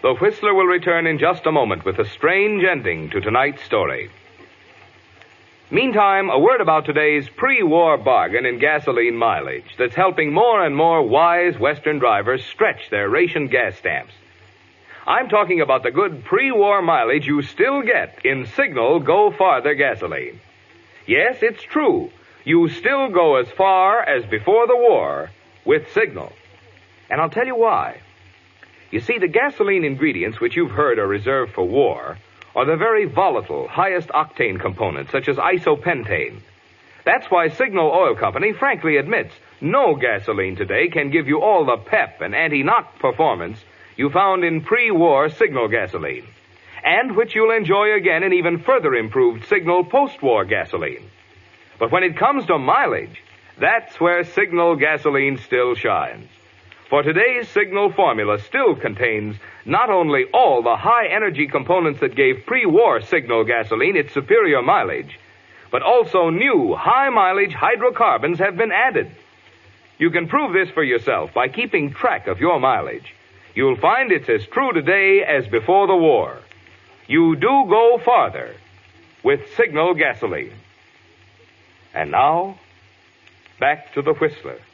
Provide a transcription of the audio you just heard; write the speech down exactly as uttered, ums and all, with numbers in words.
The Whistler will return in just a moment with a strange ending to tonight's story. Meantime, a word about today's pre-war bargain in gasoline mileage that's helping more and more wise Western drivers stretch their ration gas stamps. I'm talking about the good pre-war mileage you still get in Signal Go Farther gasoline. Yes, it's true. You still go as far as before the war with Signal. And I'll tell you why. You see, the gasoline ingredients which you've heard are reserved for war are the very volatile, highest octane components, such as isopentane. That's why Signal Oil Company frankly admits no gasoline today can give you all the pep and anti-knock performance you found in pre-war Signal gasoline, and which you'll enjoy again in even further improved Signal post-war gasoline. But when it comes to mileage, that's where Signal gasoline still shines. For today's Signal formula still contains not only all the high-energy components that gave pre-war Signal gasoline its superior mileage, but also new high-mileage hydrocarbons have been added. You can prove this for yourself by keeping track of your mileage. You'll find it's as true today as before the war. You do go farther with Signal gasoline. And now, back to the Whistler.